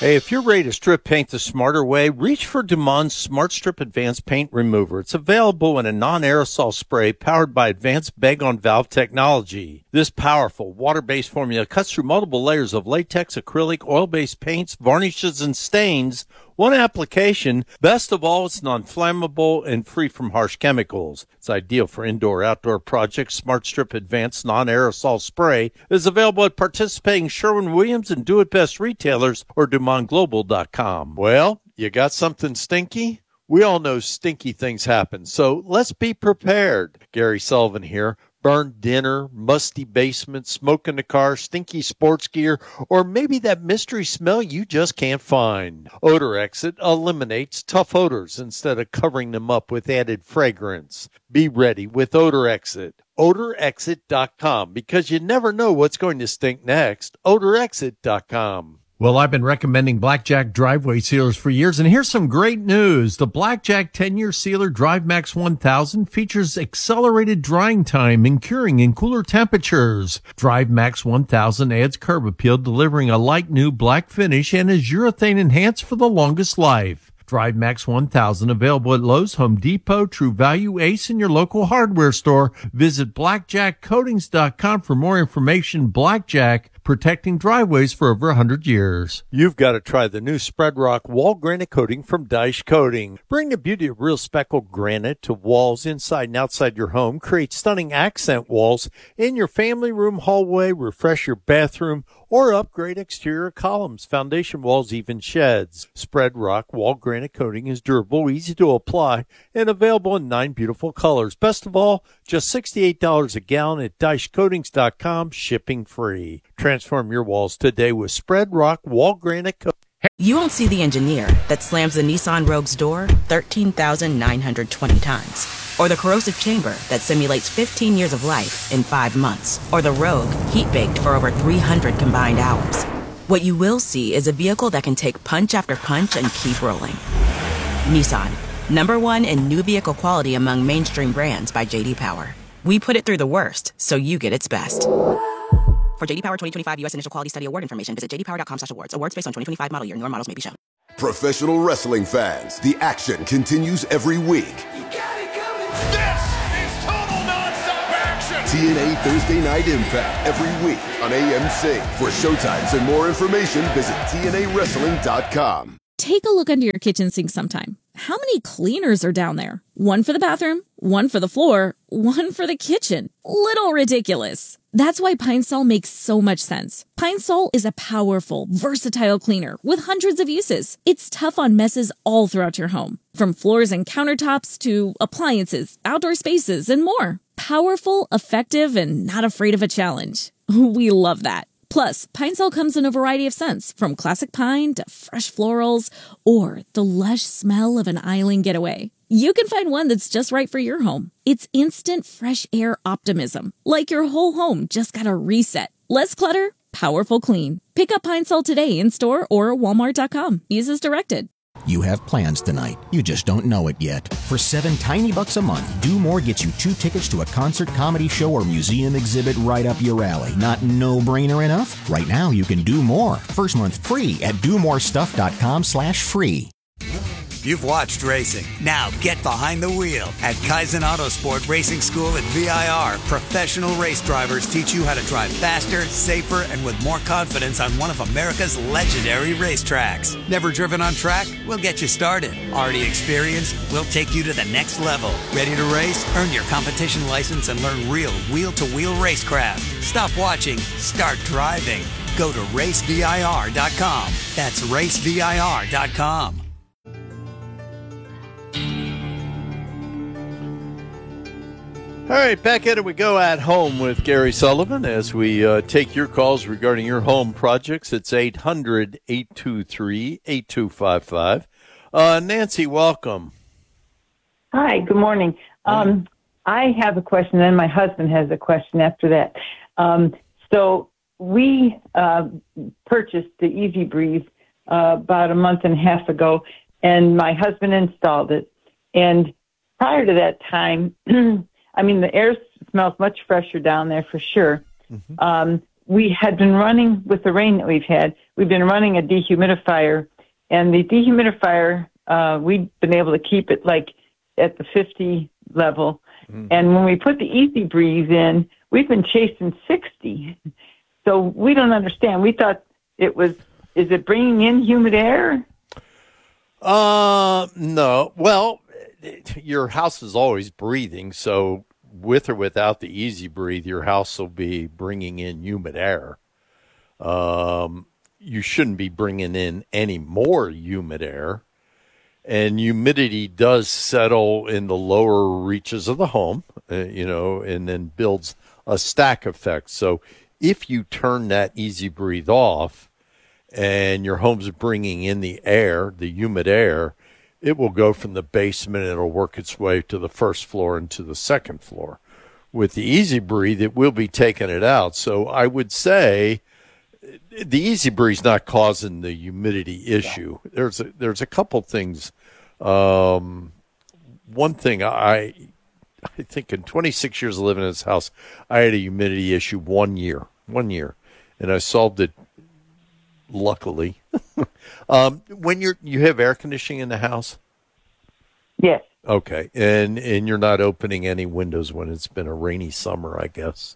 Hey, if you're ready to strip paint the smarter way, reach for Dumond's Smart Strip Advanced Paint Remover. It's available in a non-aerosol spray powered by advanced bag-on-valve technology. This powerful water-based formula cuts through multiple layers of latex, acrylic, oil-based paints, varnishes, and stains. One application. Best of all, it's non-flammable and free from harsh chemicals. It's ideal for indoor-outdoor projects. Smart Strip Advanced Non-Aerosol Spray is available at participating Sherwin-Williams and Do It Best retailers or DumondGlobal.com. Well, you got something stinky? We all know stinky things happen, so let's be prepared. Gary Sullivan here. Burned dinner, musty basement, smoke in the car, stinky sports gear, or maybe that mystery smell you just can't find. Odor Exit eliminates tough odors instead of covering them up with added fragrance. Be ready with Odor Exit. OdorExit.com, because you never know what's going to stink next. OdorExit.com. Well, I've been recommending Blackjack driveway sealers for years, and here's some great news. The Blackjack 10-year sealer DriveMax 1000 features accelerated drying time and curing in cooler temperatures. DriveMax 1000 adds curb appeal, delivering a light new black finish, and is urethane enhanced for the longest life. DriveMax 1000 available at Lowe's, Home Depot, True Value, Ace, and your local hardware store. Visit blackjackcoatings.com for more information. Blackjack, protecting driveways for over 100 years. You've got to try the new Spread Rock Wall Granite Coating from Dyche Coating. Bring the beauty of real speckled granite to walls inside and outside your home. Create stunning accent walls in your family room, hallway. Refresh your bathroom or upgrade exterior columns, foundation walls, even sheds. Spread Rock Wall Granite Coating is durable, easy to apply, and available in 9 beautiful colors. Best of all, just $68 a gallon at DycheCoatings.com, shipping free. Transform your walls today with Spread Rock Wall Granite Coating. You won't see the engineer that slams the Nissan Rogue's door 13,920 times. Or the corrosive chamber that simulates 15 years of life in 5 months. Or the Rogue heat-baked for over 300 combined hours. What you will see is a vehicle that can take punch after punch and keep rolling. Nissan, #1 in new vehicle quality among mainstream brands by J.D. Power. We put it through the worst, so you get its best. For J.D. Power 2025 U.S. Initial Quality Study Award information, visit jdpower.com/awards. Awards based on 2025 model year. Newer models may be shown. Professional wrestling fans, the action continues every week. You got it coming. This is total nonstop action. TNA Thursday Night Impact every week on AMC. For showtimes and more information, visit TNAWrestling.com. Take a look under your kitchen sink sometime. How many cleaners are down there? One for the bathroom, one for the floor, one for the kitchen. Little ridiculous. That's why Pine Sol makes so much sense. Pine Sol is a powerful, versatile cleaner with hundreds of uses. It's tough on messes all throughout your home, from floors and countertops to appliances, outdoor spaces, and more. Powerful, effective, and not afraid of a challenge. We love that. Plus, Pine Sol comes in a variety of scents, from classic pine to fresh florals or the lush smell of an island getaway. You can find one that's just right for your home. It's instant fresh air optimism, like your whole home just got a reset. Less clutter, powerful clean. Pick up Pine Sol today in store or walmart.com. Use as directed. You have plans tonight. You just don't know it yet. For $7 tiny bucks a month, Do More gets you 2 tickets to a concert, comedy show, or museum exhibit right up your alley. Not no-brainer enough? Right now, you can do more. First month free at domorestuff.com/free. You've watched racing. Now get behind the wheel. At Kaizen Autosport Racing School at VIR, professional race drivers teach you how to drive faster, safer, and with more confidence on one of America's legendary racetracks. Never driven on track? We'll get you started. Already experienced? We'll take you to the next level. Ready to race? Earn your competition license and learn real wheel-to-wheel racecraft. Stop watching. Start driving. Go to racevir.com. That's racevir.com. All right, back at it we go at home with Gary Sullivan as we take your calls regarding your home projects. It's 800-823-8255. Nancy, welcome. Hi, good morning. I have a question, and my husband has a question after that. So we purchased the Easy Breeze about a month and a half ago, and my husband installed it. And prior to that time, I mean, the air smells much fresher down there for sure. Mm-hmm. we had been running, with the rain that we've been running a dehumidifier, and the dehumidifier, we've been able to keep it like at the 50 level. And when we put the Easy Breeze in, we've been chasing 60. So we don't understand. We thought is it bringing in humid air? No. Well, your house is always breathing, so with or without the Easy Breathe, your house will be bringing in humid air. You shouldn't be bringing in any more humid air. And humidity does settle in the lower reaches of the home, and then builds a stack effect. So if you turn that Easy Breathe off and your home's bringing in the air, the humid air, it will go from the basement and it'll work its way to the first floor and to the second floor. With the Easy Breathe, it will be taking it out. So I would say the Easy Breeze not causing the humidity issue. There's a couple things. One thing I think in 26 years of living in this house, I had a humidity issue 1 year, and I solved it luckily. When you have air conditioning in the house? Yes. Okay, and you're not opening any windows when it's been a rainy summer, I guess.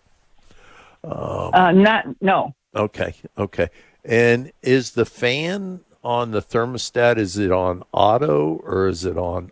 No. Okay. And is the fan on the thermostat, is it on auto or is it on?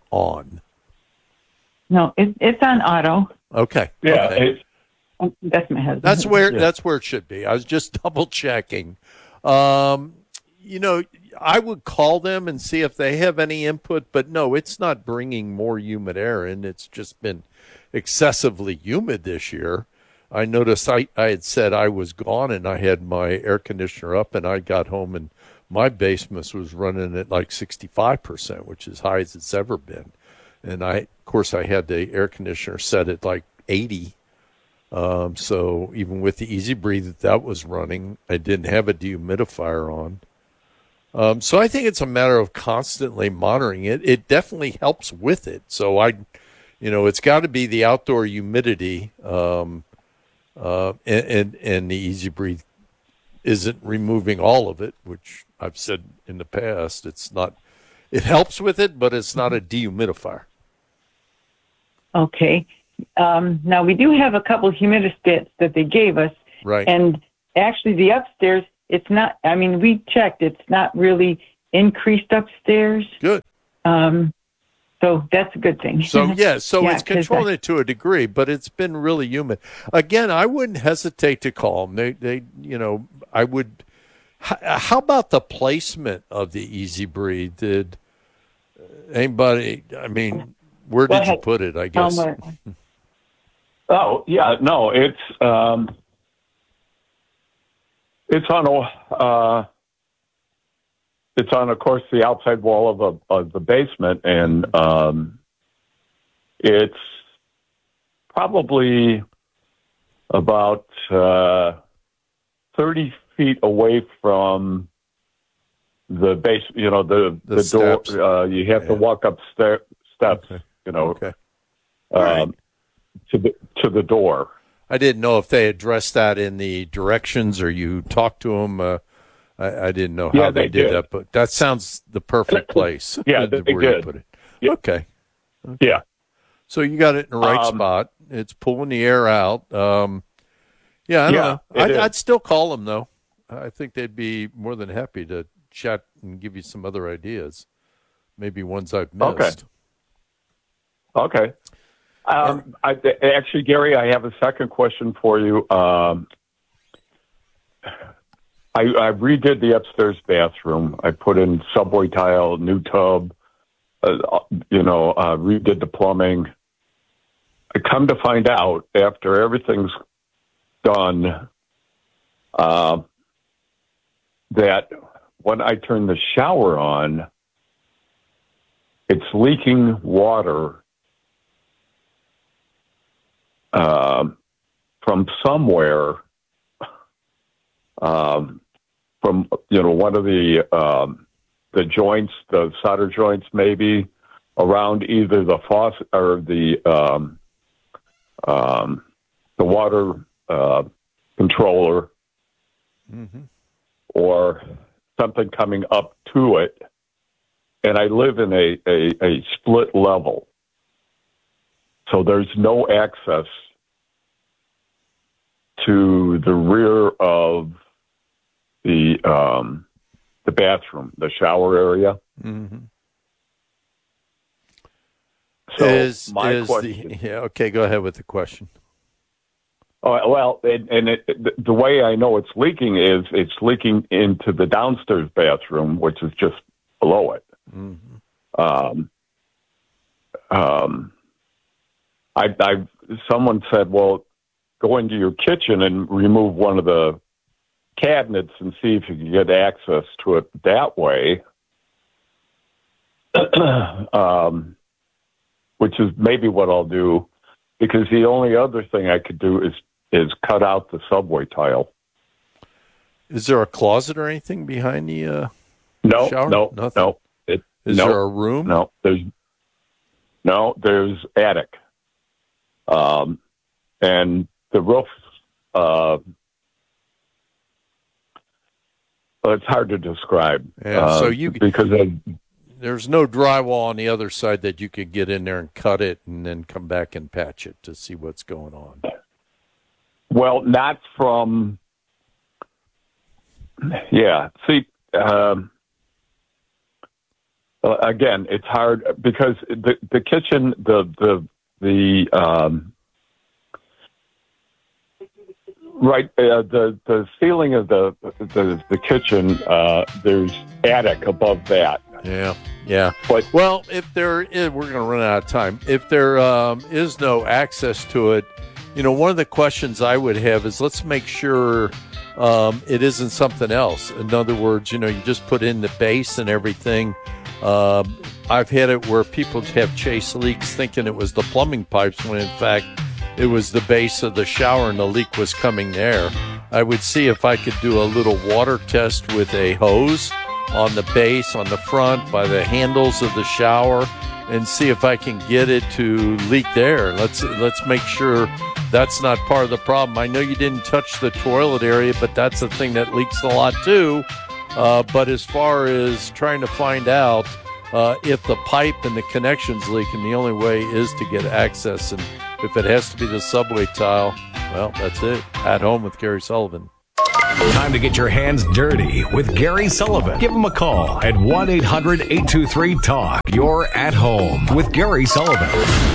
No, it's on auto. Okay. Yeah. Okay. That's my husband. That's where it should be. I was just double checking. I would call them and see if they have any input, but no, it's not bringing more humid air in. It's just been excessively humid this year. I noticed I had said I was gone and I had my air conditioner up, and I got home and my basement was running at like 65%, which is high as it's ever been. And of course I had the air conditioner set at like 80. So even with the Easy Breathe that was running, I didn't have a dehumidifier on. So I think it's a matter of constantly monitoring it. It definitely helps with it. So it's got to be the outdoor humidity. And the Easy Breathe isn't removing all of it, which I've said in the past. It's not. It helps with it, but it's not a dehumidifier. Okay. Now we do have a couple humidistats that they gave us, right? And actually, the upstairs, it's not. I mean, we checked; it's not really increased upstairs. Good. So that's a good thing. So it's controlling it to a degree, but it's been really humid. Again, I wouldn't hesitate to call them. I would. How about the placement of the Easy Breathe? Did anybody? I mean, where did you put it? I guess. Oh yeah, no, it's on it's on, of course, the outside wall of the basement, and it's probably about 30 feet away from the base. The steps. Door. You have to walk up steps. Okay. Okay. Right. To the door. I didn't know if they addressed that in the directions or you talked to them. I didn't know how they did that, but that sounds the perfect place. Yeah, they where did. You put it. Yeah. Okay. Yeah. So you got it in the right spot. It's pulling the air out. I don't know. I'd still call them, though. I think they'd be more than happy to chat and give you some other ideas, maybe ones I've missed. Okay. Actually, Gary, I have a second question for you. I redid the upstairs bathroom. I put in subway tile, new tub, redid the plumbing. I come to find out after everything's done that when I turn the shower on, it's leaking water from somewhere. From one of the joints, the solder joints, maybe around either the faucet or the water controller, or something coming up to it. And I live in a split level. So there's no access to the rear of the bathroom, the shower area. So okay, go ahead with the question. Oh, well, the way I know it's leaking is it's leaking into the downstairs bathroom, which is just below it. Someone said, well, go into your kitchen and remove one of the cabinets and see if you can get access to it that way. Which is maybe what I'll do, because the only other thing I could do is cut out the subway tile. Is there a closet or anything behind the shower? No. Is there a room? No, there's attic. And the roof, it's hard to describe. Yeah, so because there's no drywall on the other side that you could get in there and cut it and then come back and patch it to see what's going on. Well, not from. Yeah. See, again, it's hard because the kitchen, the ceiling of the kitchen, there's attic above that. Yeah. But, well, if there is, we're going to run out of time. If there is no access to it, one of the questions I would have is let's make sure it isn't something else. In other words, you just put in the base and everything. I've had it where people have chased leaks thinking it was the plumbing pipes when in fact it was the base of the shower and the leak was coming there. I would see if I could do a little water test with a hose on the base, on the front, by the handles of the shower, and see if I can get it to leak there. Let's make sure that's not part of the problem. I know you didn't touch the toilet area, but that's a thing that leaks a lot too. But as far as trying to find out if the pipe and the connection's leaking, the only way is to get access. And if it has to be the subway tile, well, that's it. At Home with Gary Sullivan. Time to get your hands dirty with Gary Sullivan. Give him a call at 1-800-823-TALK. You're at home with Gary Sullivan.